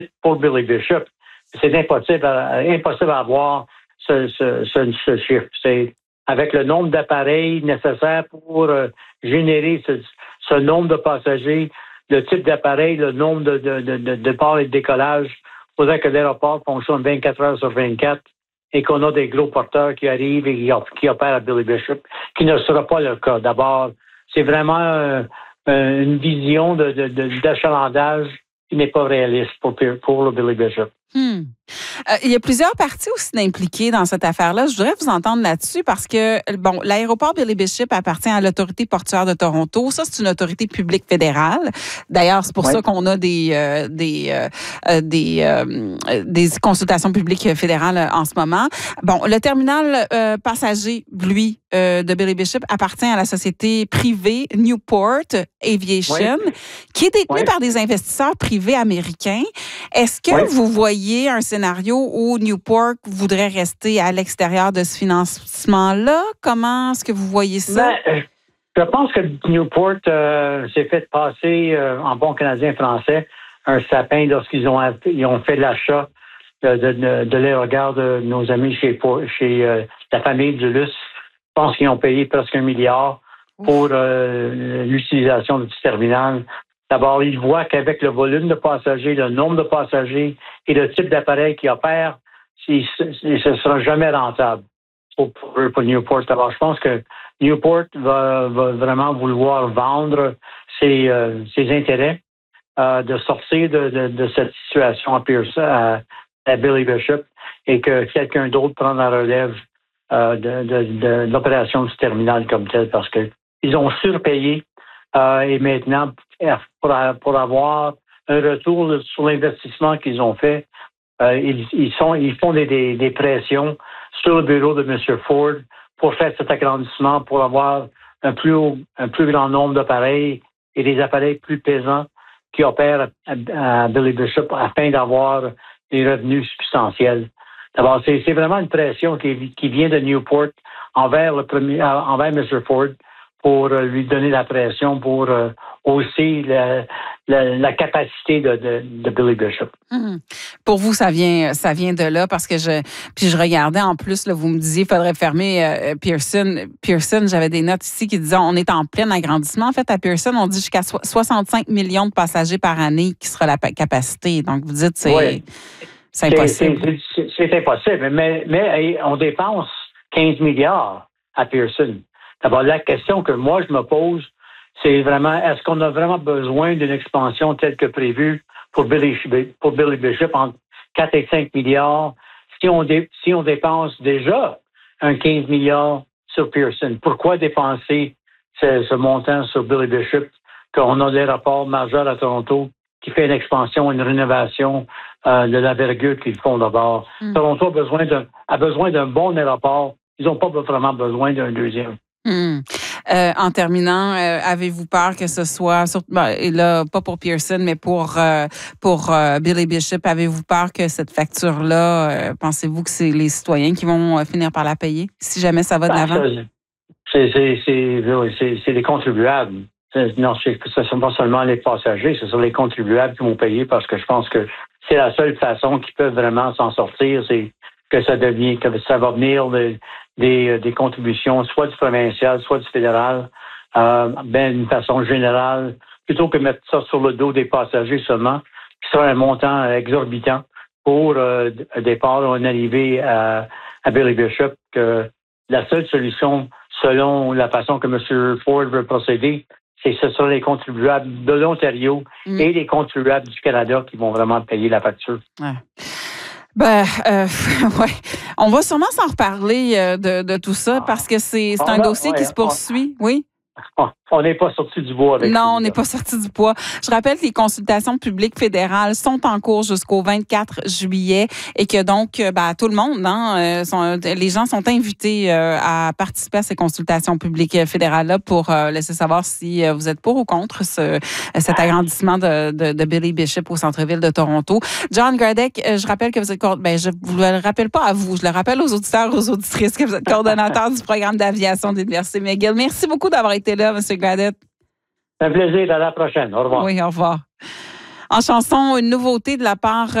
pour Billy Bishop. C'est impossible à avoir ce chiffre. C'est avec le nombre d'appareils nécessaires pour générer ce nombre de passagers, le type d'appareil, le nombre de départs et de décollages. Il faudrait que l'aéroport fonctionne 24 heures sur 24 et qu'on a des gros porteurs qui arrivent et qui opèrent à Billy Bishop, qui ne sera pas le cas. D'abord, c'est vraiment une vision d'achalandage qui n'est pas réaliste pour le Billy Bishop. Il y a plusieurs parties aussi impliquées dans cette affaire-là. Je voudrais vous entendre là-dessus parce que, bon, l'aéroport Billy Bishop appartient à l'Autorité portuaire de Toronto. Ça, c'est une autorité publique fédérale. D'ailleurs, c'est pour ça qu'on a des consultations publiques fédérales en ce moment. Bon, le terminal passager, lui, de Billy Bishop appartient à la société privée Newport Aviation, qui est détenue par des investisseurs privés américains. Est-ce que vous voyez un scénario où Newport voudrait rester à l'extérieur de ce financement-là? Comment est-ce que vous voyez ça? Je pense que Newport s'est fait passer en bon Canadien français un sapin lorsqu'ils ont fait l'achat de l'aérogare de nos amis chez la famille Dulus. Je pense qu'ils ont payé presque 1 milliard pour l'utilisation du terminal. D'abord, ils voient qu'avec le volume de passagers, le nombre de passagers et le type d'appareil qu'ils opèrent, ce ne sera jamais rentable pour Newport. Alors, je pense que Newport va vraiment vouloir vendre ses intérêts, de sortir de cette situation à Pearson, à Billy Bishop, et que quelqu'un d'autre prenne la relève de l'opération du terminal comme tel, parce qu'ils ont surpayé et maintenant, pour avoir un retour sur l'investissement qu'ils ont fait, ils font des pressions sur le bureau de M. Ford pour faire cet agrandissement, pour avoir un plus grand nombre d'appareils et des appareils plus pesants qui opèrent à Billy Bishop afin d'avoir des revenus substantiels. D'abord, c'est vraiment une pression qui vient de Newport envers M. Ford pour lui donner la pression pour aussi la capacité de Billy Bishop. Pour vous, ça vient de là parce que je regardais en plus, là, vous me disiez qu'il faudrait fermer Pearson. Pearson, j'avais des notes ici qui disaient on est en plein agrandissement. En fait, à Pearson, on dit jusqu'à 65 millions de passagers par année qui sera la capacité. Donc, vous dites c'est impossible. C'est impossible, mais on dépense 15 milliards à Pearson. D'abord, la question que moi, je me pose, c'est vraiment, est-ce qu'on a vraiment besoin d'une expansion telle que prévue pour Billy Bishop entre 4 et 5 milliards si on dépense déjà un 15 milliards sur Pearson? Pourquoi dépenser ce montant sur Billy Bishop qu'on a l'aéroport majeur à Toronto qui fait une expansion, une rénovation de l'envergure qu'ils font d'abord? Toronto a besoin d'un bon aéroport. Ils n'ont pas vraiment besoin d'un deuxième. En terminant, avez-vous peur que ce soit, et là, pas pour Pearson, mais pour Billy Bishop, avez-vous peur que cette facture-là, pensez-vous que c'est les citoyens qui vont finir par la payer, si jamais ça va de l'avant? C'est les contribuables. Non, ce ne sont pas seulement les passagers, ce sont les contribuables qui vont payer parce que je pense que c'est la seule façon qu'ils peuvent vraiment s'en sortir, c'est que ça va venir des contributions, soit du provincial, soit du fédéral, d'une façon générale, plutôt que mettre ça sur le dos des passagers seulement, qui sera un montant exorbitant pour un départ ou une arrivée à Billy Bishop, que la seule solution, selon la façon que M. Ford veut procéder, c'est que ce sont les contribuables de l'Ontario et les contribuables du Canada qui vont vraiment payer la facture. Ouais. On va sûrement s'en reparler de tout ça parce que c'est un dossier qui se poursuit. Oui? On n'est pas sorti du bois avec ça. Non, on n'est pas sorti du bois. Je rappelle que les consultations publiques fédérales sont en cours jusqu'au 24 juillet et que donc, tout le monde, les gens sont invités à participer à ces consultations publiques fédérales-là pour laisser savoir si vous êtes pour ou contre cet agrandissement de Billy Bishop au centre-ville de Toronto. John Gradek, je rappelle que vous êtes je ne vous le rappelle pas à vous, je le rappelle aux auditeurs, aux auditrices que vous êtes coordonnateur du programme d'aviation de l'Université McGill. Merci beaucoup d'avoir été là, M. Gradek. Un plaisir. À la prochaine. Au revoir. Oui, au revoir. En chanson, une nouveauté de la part